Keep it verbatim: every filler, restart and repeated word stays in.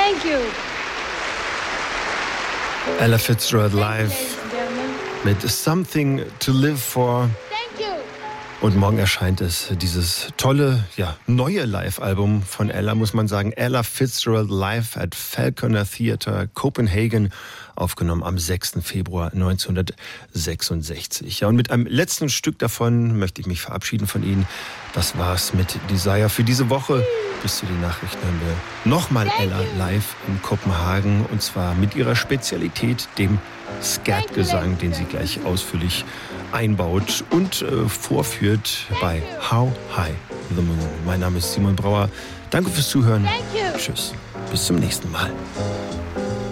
Thank you. Ella Fitzgerald live mit Something to Live For. Thank you. Und morgen erscheint es, dieses tolle, ja, neue Live-Album von Ella, muss man sagen. Ella Fitzgerald live at Falconer Theatre, Copenhagen, aufgenommen am sechsten Februar neunzehnhundertsechsundsechzig. Ja, und mit einem letzten Stück davon möchte ich mich verabschieden von Ihnen. Das war's mit Desire für diese Woche. Bis zu den Nachrichten hören wir nochmal Ella live in Kopenhagen, und zwar mit ihrer Spezialität, dem Skat-Gesang, den sie gleich ausführlich einbaut und äh, vorführt bei How High the Moon. Mein Name ist Simon Brauer. Danke fürs Zuhören. Tschüss. Bis zum nächsten Mal.